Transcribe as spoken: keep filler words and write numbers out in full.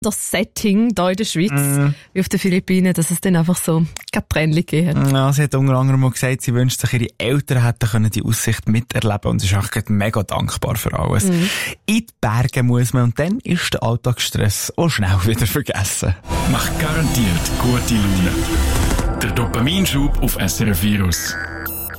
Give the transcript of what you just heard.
das Setting hier in der Schweiz, mm. wie auf den Philippinen, dass es dann einfach so keine Trennung gegeben hat. Ja, sie hat unter anderem mal gesagt, sie wünscht sich, ihre Eltern hätten können die Aussicht miterleben und sie ist auch mega dankbar für alles. Mm. In die Berge muss man und dann ist der Alltagsstress auch schnell wieder vergessen. Macht garantiert gute Laune. Der Dopaminschub auf S R F Virus.